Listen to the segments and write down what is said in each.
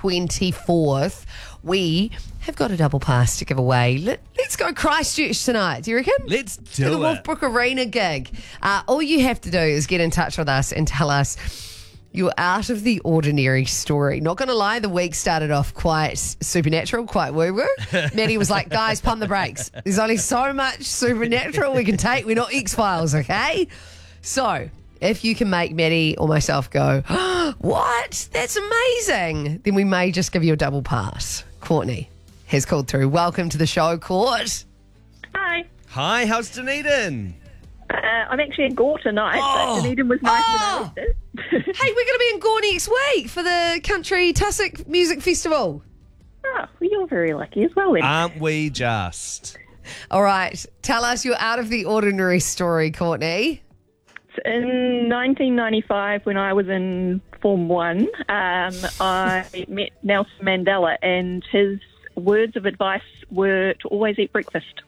24th, we have got a double pass to give away. Let's go Christchurch tonight. Do you reckon? Let's To do the it. Wolfbrook Arena gig. All you have to do is get in touch with us and tell us your out of the ordinary story. Not going to lie, the week started off quite supernatural, quite woo-woo. Maddie was like, guys, pump the brakes. There's only so much supernatural we can take. We're not X-Files, okay? So, if you can make Maddie or myself go, oh, what? That's amazing. Then we may just give you a double pass. Courtney has called through. Welcome to the show, Court. Hi. Hi, how's Dunedin? I'm actually in Gore tonight, but Dunedin was nice when I left it. Hey, we're going to be in Gore next week for the Country Tussock Music Festival. Oh, well, you're very lucky as well then. Aren't we just? All right, tell us your out of the ordinary story, Courtney. In 1995, when I was in Form 1, I met Nelson Mandela, and his words of advice were to always eat breakfast.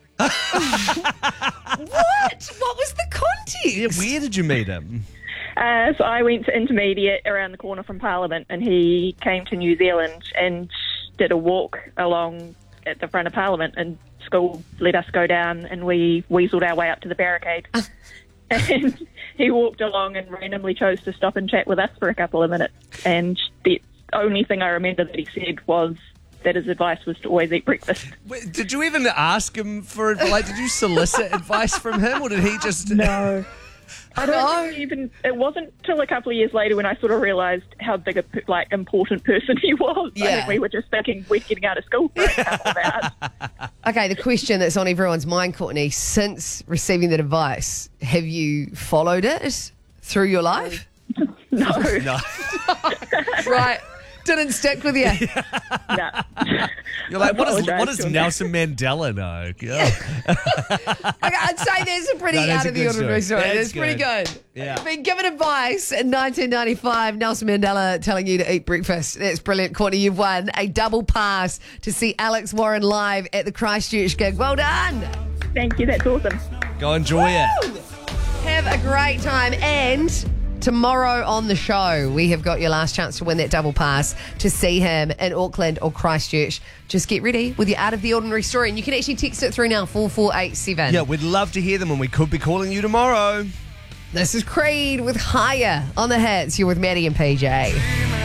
What? What was the context? Yeah, where did you meet him? So I went to intermediate around the corner from Parliament, and he came to New Zealand and did a walk along at the front of Parliament, and school let us go down, and we weaseled our way up to the barricade. And he walked along and randomly chose to stop and chat with us for a couple of minutes. And the only thing I remember that he said was that his advice was to always eat breakfast. Wait, did you even ask him for advice? Like, did you solicit advice from him, or did he just... No. I don't think even... It wasn't till a couple of years later when I sort of realised how big a, important person he was. Yeah. I think we were just thinking we're getting out of school for a couple of hours. Okay, the question that's on everyone's mind, Courtney, since receiving that advice, have you followed it through your life? No. No. Right. Didn't stick with you. No. You're like, what Apologise does to him. Nelson Mandela know? Yeah. Okay, I'd say that's a pretty No, that's out a of the good ordinary story. story. That's That's pretty good. Yeah. You've been given advice in 1995, Nelson Mandela telling you to eat breakfast. That's brilliant, Courtney. You've won a double pass to see Alex Warren live at the Christchurch gig. Well done. Thank you, that's awesome. Go enjoy it. Have a great time. And tomorrow on the show, we have got your last chance to win that double pass to see him in Auckland or Christchurch. Just get ready with your out of the ordinary story. And you can actually text it through now, 4487. Yeah, we'd love to hear them, and we could be calling you tomorrow. This is Creed with Higher on the hits. You're with Maddie and PJ.